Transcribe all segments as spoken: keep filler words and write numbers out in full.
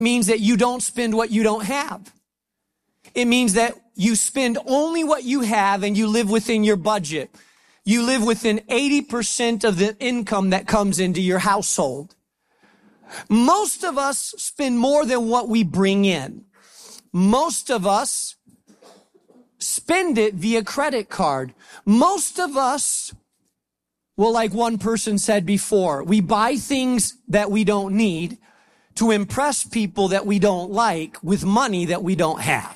means that you don't spend what you don't have. It means that you spend only what you have and you live within your budget. You live within eighty percent of the income that comes into your household. Most of us spend more than what we bring in. Most of us spend it via credit card. Most of us, well, like one person said before, we buy things that we don't need to impress people that we don't like with money that we don't have.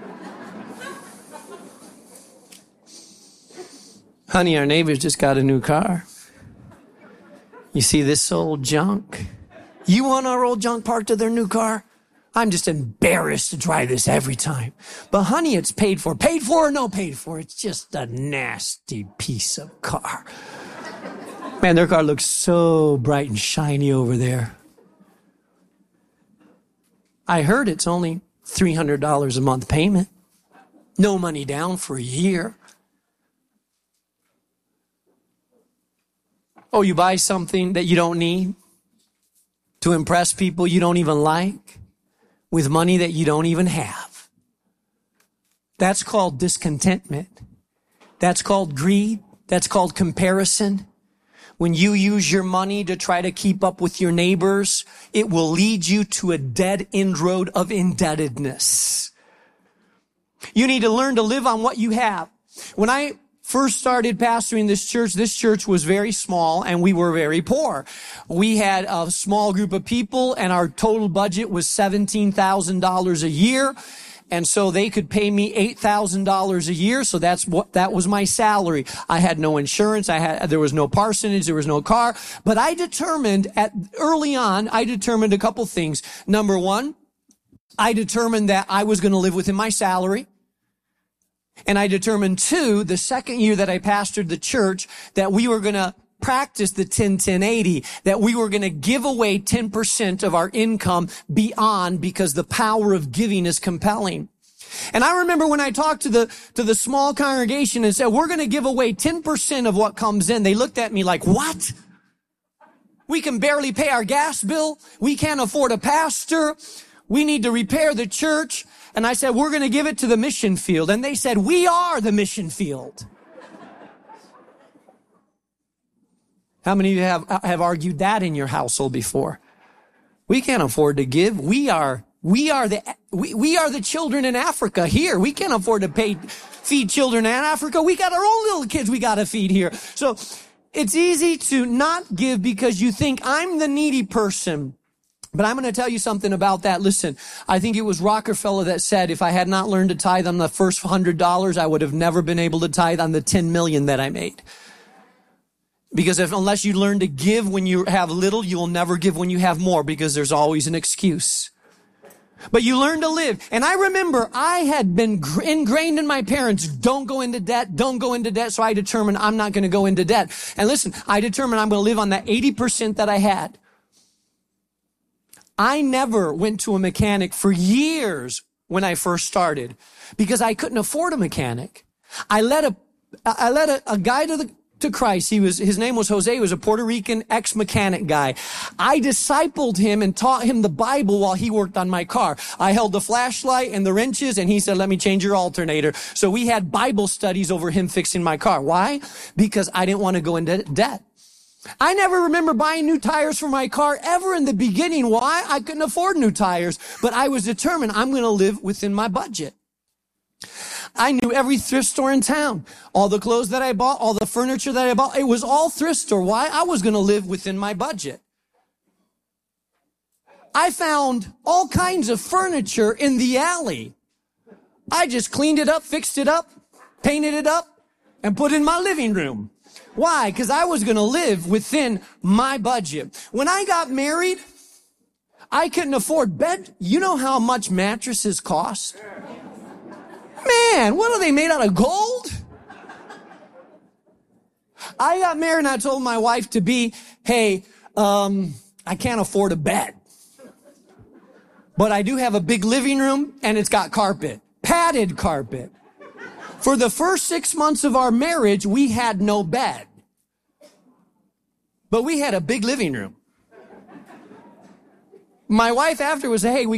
Honey, our neighbors just got a new car. You see this old junk? You want our old junk parked to their new car? I'm just embarrassed to drive this every time. But honey, it's paid for. Paid for or no paid for? It's just a nasty piece of car. Man, their car looks so bright and shiny over there. I heard it's only three hundred dollars a month payment. No money down for a year. Oh, you buy something that you don't need to impress people you don't even like with money that you don't even have. That's called discontentment. That's called greed. That's called comparison. When you use your money to try to keep up with your neighbors, it will lead you to a dead end road of indebtedness. You need to learn to live on what you have. When I first started pastoring this church, this church was very small and we were very poor. We had a small group of people and our total budget was seventeen thousand dollars a year. And so they could pay me eight thousand dollars a year. So that's what, that was my salary. I had no insurance. I had, there was no parsonage. There was no car. But I determined at early on, I determined a couple things. Number one, I determined that I was going to live within my salary. And I determined too, the second year that I pastored the church, that we were going to practice the ten ten eighty, that we were going to give away ten percent of our income beyond, because the power of giving is compelling. And I remember when I talked to the, to the small congregation and said, we're going to give away ten percent of what comes in. They looked at me like, what? We can barely pay our gas bill. We can't afford a pastor. We need to repair the church. And I said, we're going to give it to the mission field. And they said, we are the mission field. How many of you have, have argued that in your household before? We can't afford to give. We are, we are the, we, we are the children in Africa here. We can't afford to pay, feed children in Africa. We got our own little kids we got to feed here. So it's easy to not give because you think I'm the needy person. But I'm going to tell you something about that. Listen, I think it was Rockefeller that said, if I had not learned to tithe on the first one hundred dollars, I would have never been able to tithe on the ten million that I made. Because if, unless you learn to give when you have little, you will never give when you have more, because there's always an excuse. But you learn to live. And I remember I had been ingrained in my parents, don't go into debt, don't go into debt. So I determined I'm not going to go into debt. And listen, I determined I'm going to live on that eighty percent that I had. I never went to a mechanic for years when I first started because I couldn't afford a mechanic. I led a, I led a, a guy to the, to Christ. He was, his name was Jose. He was a Puerto Rican ex-mechanic guy. I discipled him and taught him the Bible while he worked on my car. I held the flashlight and the wrenches and he said, let me change your alternator. So we had Bible studies over him fixing my car. Why? Because I didn't want to go into debt. I never remember buying new tires for my car ever in the beginning. Why? I couldn't afford new tires, but I was determined I'm going to live within my budget. I knew every thrift store in town, all the clothes that I bought, all the furniture that I bought. It was all thrift store. Why? I was going to live within my budget. I found all kinds of furniture in the alley. I just cleaned it up, fixed it up, painted it up, and put it in my living room. Why? Because I was going to live within my budget. When I got married, I couldn't afford bed. You know how much mattresses cost? Man, what are they made out of gold? I got married and I told my wife to be, hey, um, I can't afford a bed. But I do have a big living room and it's got carpet, padded carpet. For the first six months of our marriage, we had no bed. But we had a big living room. My wife after was, hey, we